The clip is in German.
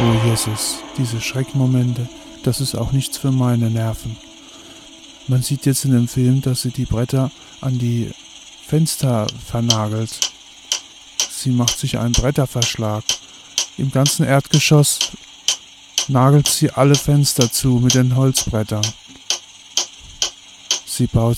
Oh Jesus, diese Schreckmomente, das ist auch nichts für meine Nerven. Man sieht jetzt in dem Film, dass sie die Bretter an die Fenster vernagelt. Sie macht sich einen Bretterverschlag. Im ganzen Erdgeschoss nagelt sie alle Fenster zu mit den Holzbrettern. Sie baut